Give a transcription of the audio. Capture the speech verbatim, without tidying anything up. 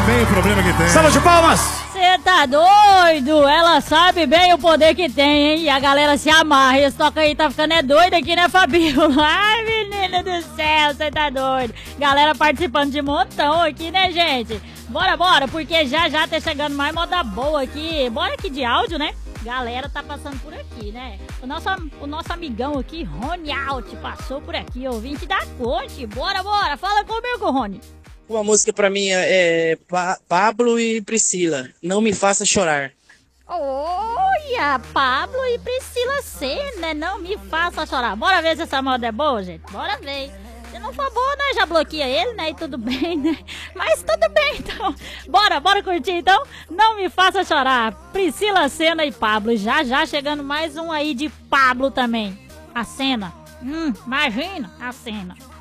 bem o problema que tem. Salva de palmas! Você tá doido? Ela sabe bem o poder que tem, hein? E a galera se amarra. Esse toca aí tá ficando é doido aqui, né, Fabiola? Ai, menina do céu, você tá doido. Galera participando de montão aqui, né, gente? Bora, bora, porque já já tá chegando mais moda boa aqui. Bora aqui de áudio, né? Galera tá passando por aqui, né? O nosso, o nosso amigão aqui, Rony Alt, passou por aqui, ouvinte da corte. Bora, bora, fala comigo, Rony. Uma música pra mim é pa Pablo e Priscila, Não Me Faça Chorar. Olha, Pablo e Priscila Senna, Não Me Faça Chorar. Bora ver se essa moda é boa, gente? Bora ver. Se não for boa, né, já bloqueia ele, né, e tudo bem, né? Mas tudo bem, então. Bora, bora curtir, então? Não Me Faça Chorar. Priscila Senna e Pablo. Já, já chegando mais um aí de Pablo também. A Senna. Hum, imagina a Senna.